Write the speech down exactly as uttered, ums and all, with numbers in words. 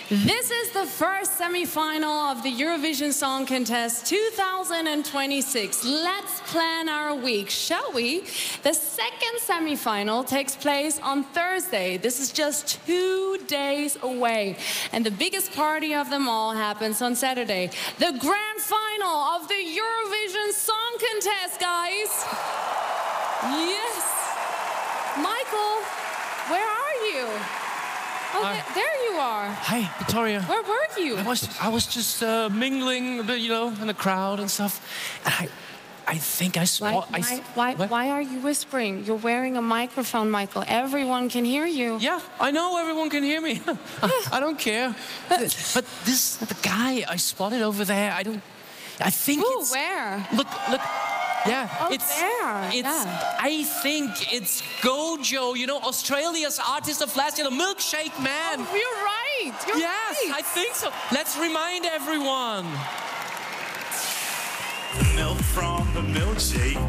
This is the first semi-final of the Eurovision Song Contest two thousand twenty-six. Let's plan our week, shall we? The second semi-final takes place on Thursday. This is just two days away. And the biggest party of them all happens on Saturday. The grand final of the Eurovision Song Contest, guys. Yes. Michael, where are you? Oh, Hi. there, there you are. Hi, Victoria. Where were you? I was I was just uh, mingling a bit, you know, in the crowd and stuff. And I I think I Why, spot. I why, s- why, what? why are you whispering? You're wearing a microphone, Michael. Everyone can hear you. Yeah, I know everyone can hear me. I, I don't care. But this the guy I spotted over there. I don't. I think Ooh, it's. where? Look, look. Yeah, Oh, it's there, it's. yeah. I think it's Gojo. You know, Australia's artist of last year, the Milkshake Man. Oh, you're right. You're Yes, right. I think so. Let's remind everyone. Milk from the milkshake.